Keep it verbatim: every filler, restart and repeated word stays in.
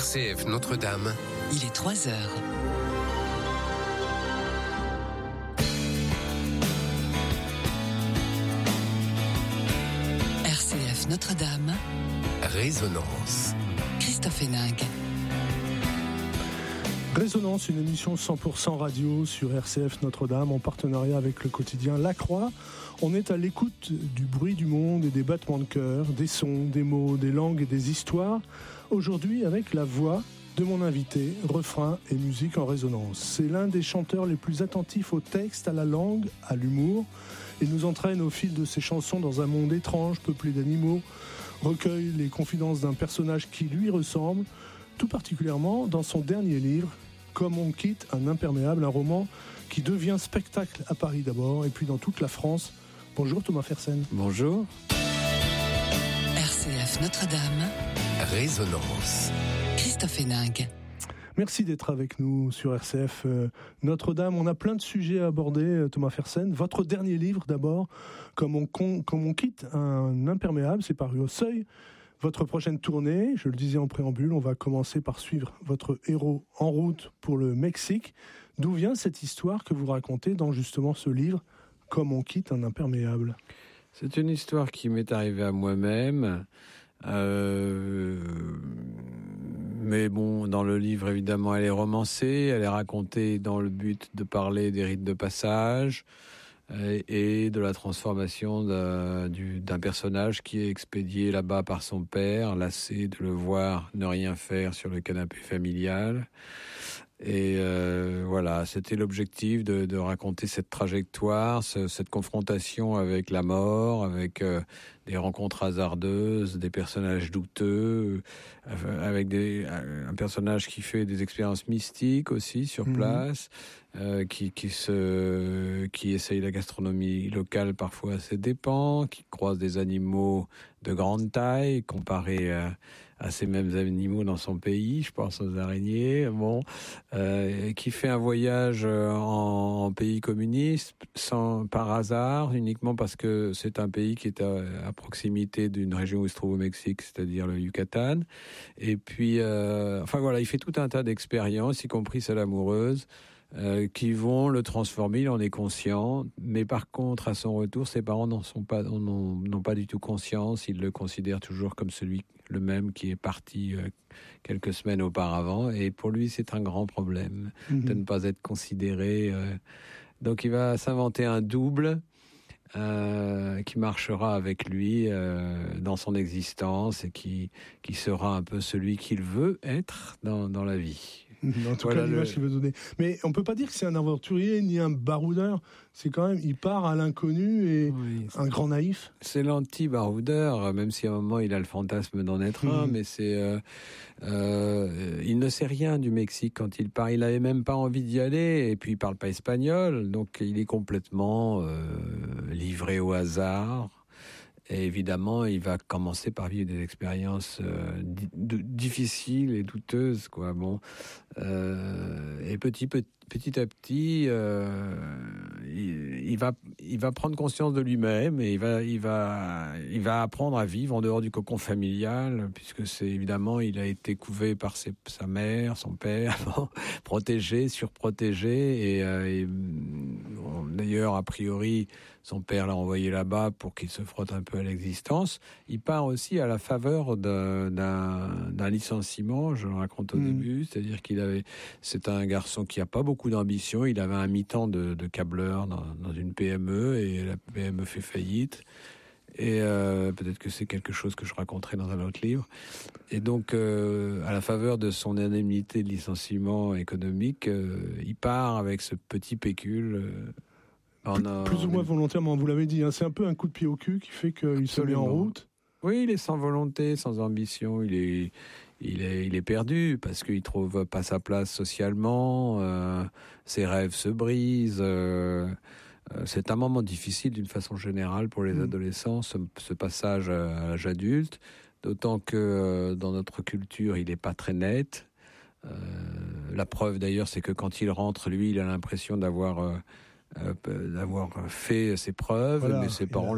C F Notre-Dame. Il est trois heures. R C F Notre-Dame. Résonance. Christophe Héninck. Résonance, une émission cent pour cent radio sur R C F Notre-Dame en partenariat avec le quotidien La Croix. On est à l'écoute du bruit du monde et des battements de cœur, des sons, des mots, des langues et des histoires. Aujourd'hui avec la voix de mon invité, refrain et musique en résonance. C'est l'un des chanteurs les plus attentifs au texte, à la langue, à l'humour. Il nous entraîne au fil de ses chansons dans un monde étrange, peuplé d'animaux, recueille les confidences d'un personnage qui lui ressemble, tout particulièrement dans son dernier livre, Comme on quitte un imperméable, un roman qui devient spectacle à Paris d'abord et puis dans toute la France. Bonjour Thomas Fersen. Bonjour. R C F Notre-Dame. Résonance. Christophe Héninck. Merci d'être avec nous sur R C F euh, Notre-Dame. On a plein de sujets à aborder, euh, Thomas Fersen. Votre dernier livre d'abord, Comme on, con, comme on quitte un imperméable, c'est paru au Seuil. Votre prochaine tournée, je le disais en préambule, on va commencer par suivre votre héros en route pour le Mexique. D'où vient cette histoire que vous racontez dans justement ce livre, Comme on quitte un imperméable ? C'est une histoire qui m'est arrivée à moi-même. Euh, mais bon, dans le livre, évidemment, elle est romancée, elle est racontée dans le but de parler des rites de passage et de la transformation d'un, du, d'un personnage qui est expédié là-bas par son père, lassé de le voir ne rien faire sur le canapé familial. Et euh, voilà, c'était l'objectif de, de raconter cette trajectoire, ce, cette confrontation avec la mort, avec euh, des rencontres hasardeuses, des personnages douteux, euh, avec des, un personnage qui fait des expériences mystiques aussi sur mmh. place, euh, qui, qui se, qui essaye la gastronomie locale parfois à ses dépens, qui croise des animaux de grande taille comparés à, à ces mêmes animaux dans son pays, je pense aux araignées, bon, euh, qui fait un voyage en, en pays communiste sans par hasard, uniquement parce que c'est un pays qui est à, à proximité d'une région où il se trouve au Mexique, c'est-à-dire le Yucatan. Et puis, euh, enfin voilà, il fait tout un tas d'expériences, y compris celle amoureuse, Euh, qui vont le transformer, il en est conscient, mais par contre, à son retour, ses parents n'en sont pas, n'ont, n'ont pas du tout conscience, ils le considèrent toujours comme celui, le même qui est parti euh, quelques semaines auparavant, et pour lui, c'est un grand problème mmh. de ne pas être considéré. Euh, donc il va s'inventer un double, Euh, qui marchera avec lui euh, dans son existence et qui qui sera un peu celui qu'il veut être dans dans la vie. En tout voilà cas, l'image le... qu'il veut donner. Mais on peut pas dire que c'est un aventurier ni un baroudeur. C'est quand même, il part à l'inconnu et oui, un grand naïf. C'est l'anti-baroudeur, même si à un moment il a le fantasme d'en être mmh. un, mais c'est, euh, euh, il ne sait rien du Mexique quand il part. Il n'avait même pas envie d'y aller, et puis il parle pas espagnol, donc il est complètement euh, livré au hasard. Et évidemment, il va commencer par vivre des expériences euh, di- d- difficiles et douteuses, quoi. Bon, euh, et petit, petit, petit à petit, euh, il, il va, il va prendre conscience de lui-même et il va, il va, il va apprendre à vivre en dehors du cocon familial, puisque c'est évidemment, il a été couvé par ses, sa mère, son père, bon, protégé, surprotégé, et, euh, et bon, d'ailleurs, a priori, son père l'a envoyé là-bas pour qu'il se frotte un peu à l'existence. Il part aussi à la faveur d'un, d'un, d'un licenciement, je le raconte au mmh. début, c'est-à-dire qu'il avait, c'est un garçon qui a pas beaucoup d'ambition, il avait un mi-temps de, de câbleur dans, dans une P M E et la P M E fait faillite. Et euh, peut-être que c'est quelque chose que je raconterai dans un autre livre. Et donc, euh, à la faveur de son indemnité de licenciement économique, euh, il part avec ce petit pécule. Euh, Plus, a, plus ou moins volontairement, vous l'avez dit, hein, c'est un peu un coup de pied au cul qui fait qu'il se met en route. Oui, il est sans volonté, sans ambition, il est, il est, il est perdu parce qu'il trouve pas sa place socialement, euh, ses rêves se brisent. Euh, euh, c'est un moment difficile d'une façon générale pour les mmh. adolescents, ce, ce passage à l'âge adulte, d'autant que euh, dans notre culture, il est pas très net. Euh, la preuve d'ailleurs, c'est que quand il rentre, lui, il a l'impression d'avoir... Euh, Euh, d'avoir fait ses preuves, voilà, mais ses parents